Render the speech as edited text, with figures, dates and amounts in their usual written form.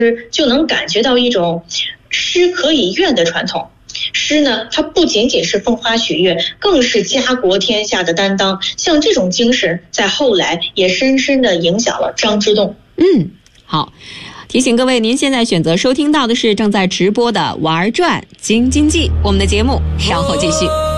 就能感觉到一种诗可以愿的传统。诗呢，它不仅仅是风花雪月，更是家国天下的担当。像这种精神，在后来也深深地影响了张之洞。 好，提醒各位，您现在选择收听到的是正在直播的《玩转京津冀》，我们的节目稍后继续。